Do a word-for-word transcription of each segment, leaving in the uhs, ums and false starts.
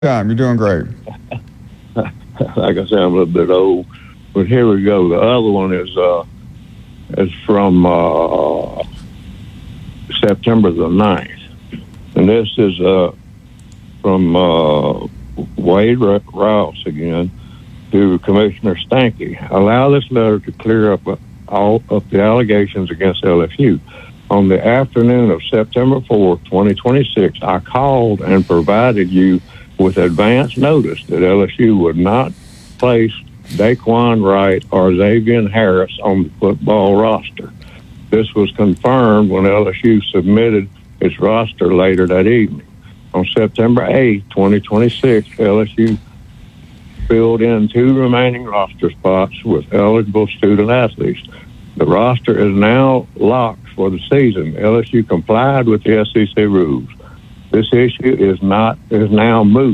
Yeah, you're doing great. Like I said, I'm a little bit old, but here we go. The other one is uh, is from uh, September the ninth, and this is uh, from uh, Wade Rouse again to Commissioner Stanky. Allow this letter to clear up all of the allegations against L S U. On the afternoon of September fourth, twenty twenty-six, I called and provided you with advance notice that L S U would not place Daquan Wright or Xavier Harris on the football roster. This was confirmed when L S U submitted its roster later that evening. On September eighth, twenty twenty-six, L S U filled in two remaining roster spots with eligible student athletes. The roster is now locked for the season. L S U complied with the S E C rules. This issue is not is now moot.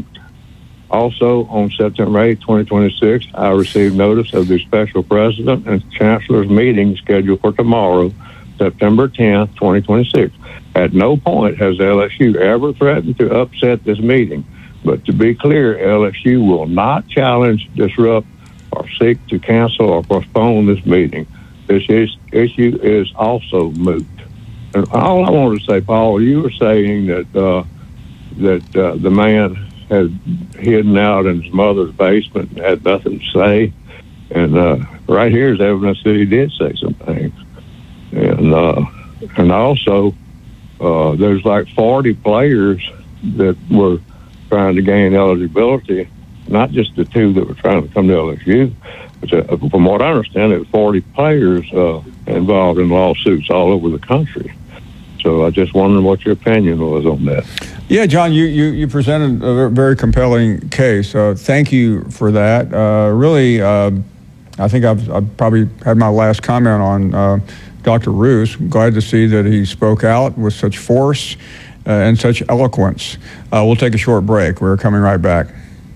Also, on September eighth, twenty twenty-six, I received notice of the special president and chancellor's meeting scheduled for tomorrow, September tenth, twenty twenty-six. At no point has L S U ever threatened to upset this meeting. But to be clear, L S U will not challenge, disrupt, or seek to cancel or postpone this meeting. This is, issue is also moot. And all I wanted to say, Paul, you were saying that uh, that uh, the man had hidden out in his mother's basement and had nothing to say. And uh, right here is evidence that he did say some things. And uh, and also, uh, there's like forty players that were trying to gain eligibility, not just the two that were trying to come to L S U. But, uh, from what I understand, there were forty players uh, involved in lawsuits all over the country. So I just wondered what your opinion was on that. Yeah, John, you, you, you presented a very compelling case. Uh, thank you for that. Uh, really, uh, I think I've, I've probably had my last comment on uh, Doctor Roos. Glad to see that he spoke out with such force uh, and such eloquence. Uh, we'll take a short break. We're coming right back.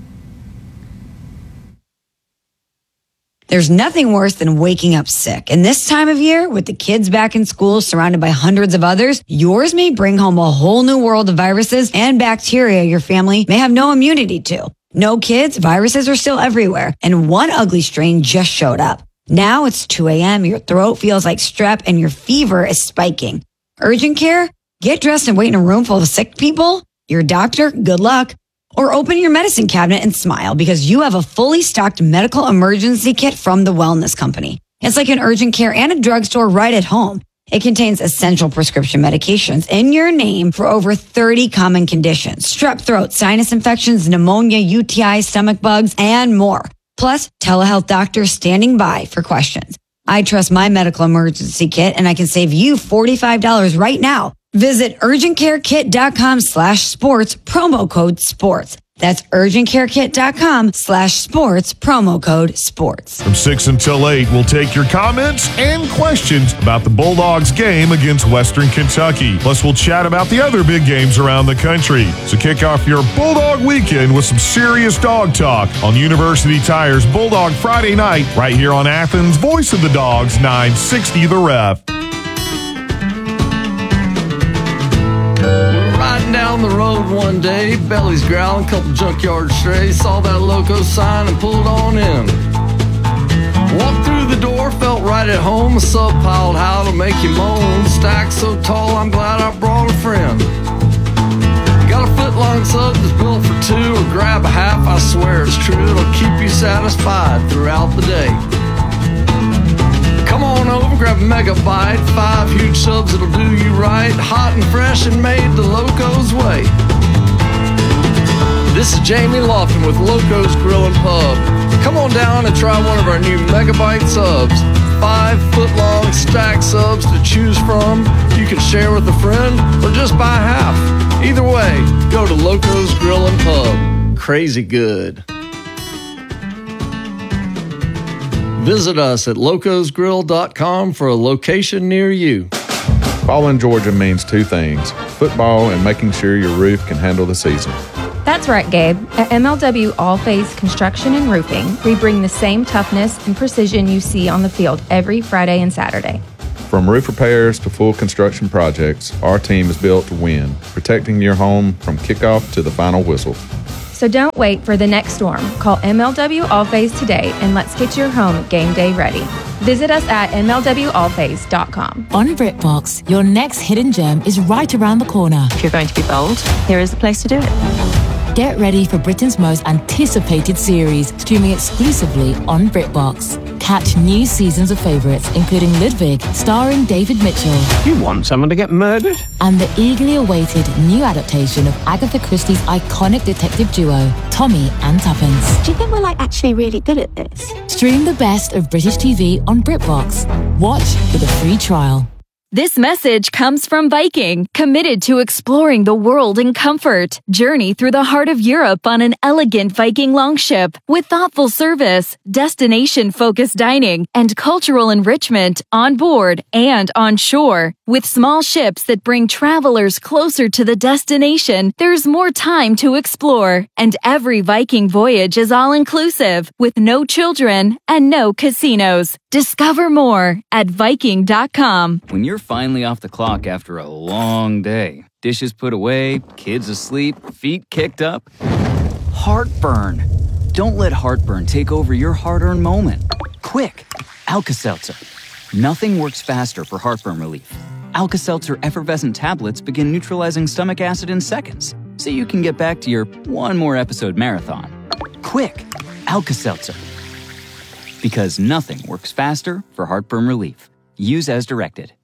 There's nothing worse than waking up sick. And this time of year, with the kids back in school surrounded by hundreds of others, yours may bring home a whole new world of viruses and bacteria your family may have no immunity to. No kids, viruses are still everywhere. And one ugly strain just showed up. Now it's two a.m., your throat feels like strep, and your fever is spiking. Urgent care? Get dressed and wait in a room full of sick people? Your doctor? Good luck. Or open your medicine cabinet and smile because you have a fully stocked medical emergency kit from the Wellness Company. It's like an urgent care and a drugstore right at home. It contains essential prescription medications in your name for over thirty common conditions: strep throat, sinus infections, pneumonia, U T I, stomach bugs, and more. Plus, telehealth doctors standing by for questions. I trust my medical emergency kit, and I can save you forty-five dollars right now. Visit urgentcarekit.com slash sports, promo code sports. That's urgentcarekit.com slash sports, promo code sports. From six until eight, we'll take your comments and questions about the Bulldogs game against Western Kentucky. Plus, we'll chat about the other big games around the country. So kick off your Bulldog weekend with some serious dog talk on University Tire's Bulldog Friday night, right here on Athens' Voice of the Dogs, nine sixty The Ref. Down the road one day, bellies growling, couple junkyard strays, saw that loco sign and pulled on in. Walked through the door, felt right at home, a sub piled how to make you moan, stacked so tall I'm glad I brought a friend. Got a foot long sub that's built for two, or grab a half, I swear it's true, it'll keep you satisfied throughout the day. Come on over, grab a megabyte, five huge subs that'll do you right, hot and fresh and made the Loco's way. This is Jamie Lofton with Loco's Grill and Pub. Come on down and try one of our new megabyte subs. Five foot long stack subs to choose from. You can share with a friend or just buy half. Either way, go to Loco's Grill and Pub. Crazy good. Visit us at locos grill dot com for a location near you. Fall in Georgia means two things: football and making sure your roof can handle the season. That's right, Gabe. At M L W All-Phase Construction and Roofing, we bring the same toughness and precision you see on the field every Friday and Saturday. From roof repairs to full construction projects, our team is built to win, protecting your home from kickoff to the final whistle. So don't wait for the next storm. Call M L W Allphase today and let's get your home game day ready. Visit us at M L W all phase dot com. On BritBox, your next hidden gem is right around the corner. If you're going to be bold, here is the place to do it. Get ready for Britain's most anticipated series, streaming exclusively on BritBox. Catch new seasons of favourites, including Ludwig, starring David Mitchell. You want someone to get murdered? And the eagerly awaited new adaptation of Agatha Christie's iconic detective duo, Tommy and Tuppence. Do you think we're like actually really good at this? Stream the best of British T V on BritBox. Watch with a free trial. This message comes from Viking, committed to exploring the world in comfort. Journey through the heart of Europe on an elegant Viking longship with thoughtful service, destination-focused dining, and cultural enrichment on board and on shore. With small ships that bring travelers closer to the destination, there's more time to explore. And every Viking voyage is all-inclusive, with no children and no casinos. Discover more at Viking dot com. When you're finally off the clock after a long day, dishes put away, kids asleep, feet kicked up, heartburn. Don't let heartburn take over your hard-earned moment. Quick, Alka-Seltzer. Nothing works faster for heartburn relief. Alka-Seltzer effervescent tablets begin neutralizing stomach acid in seconds, so you can get back to your one more episode marathon. Quick, Alka-Seltzer. Because nothing works faster for heartburn relief. Use as directed.